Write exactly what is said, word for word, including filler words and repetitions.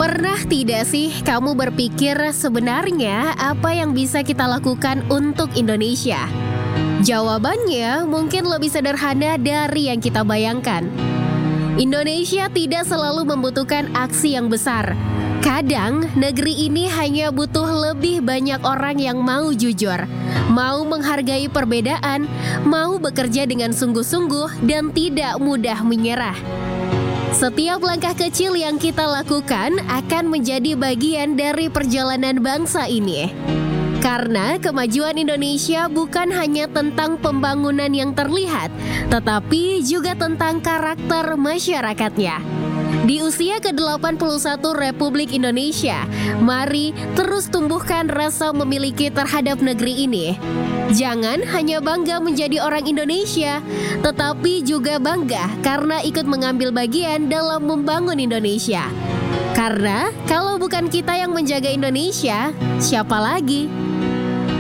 Pernah tidak sih kamu berpikir sebenarnya apa yang bisa kita lakukan untuk Indonesia? Jawabannya mungkin lebih sederhana dari yang kita bayangkan. Indonesia tidak selalu membutuhkan aksi yang besar. Kadang negeri ini hanya butuh lebih banyak orang yang mau jujur, mau menghargai perbedaan, mau bekerja dengan sungguh-sungguh dan tidak mudah menyerah. Setiap langkah kecil yang kita lakukan akan menjadi bagian dari perjalanan bangsa ini. Karena kemajuan Indonesia bukan hanya tentang pembangunan yang terlihat, tetapi juga tentang karakter masyarakatnya. Di usia ke delapan puluh satu Republik Indonesia, mari terus tumbuhkan rasa memiliki terhadap negeri ini. Jangan hanya bangga menjadi orang Indonesia, tetapi juga bangga karena ikut mengambil bagian dalam membangun Indonesia. Karena kalau bukan kita yang menjaga Indonesia, siapa lagi?